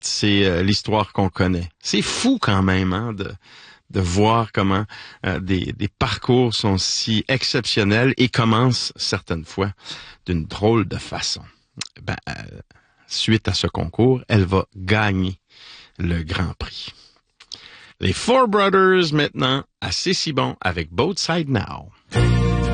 c'est l'histoire qu'on connaît. C'est fou quand même, hein, de voir comment des parcours sont si exceptionnels et commencent certaines fois d'une drôle de façon. Suite à ce concours, elle va gagner le Grand Prix. Les Four Brothers maintenant, à C'est si bon avec Both Sides Now.